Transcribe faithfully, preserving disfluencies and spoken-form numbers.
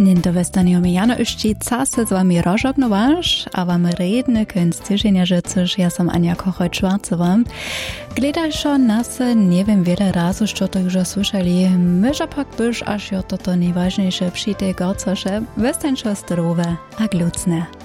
Niente westaniomi Jano Uščica se z wami rozžognovaš, a wam redny kęs tyženia życzysz, ja som Ania Kochoj-Čvarcová. Gledajšo nas nie wiem wiele razu, što to już słyszeli, myża pak byś aż jo toto najważniejsze przy tej gorcosze, westańszo zdrowe a glucne.